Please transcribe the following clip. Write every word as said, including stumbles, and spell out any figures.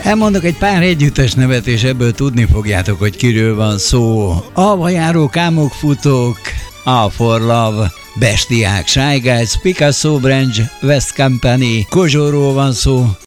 Elmondok egy pár együttes nevet, és ebből tudni fogjátok, hogy kiről van szó. Alvajáró kámokfutók, All for Love, Bestiák, Shy Guys, Picasso Branch, West Company, Kozsóról van szó,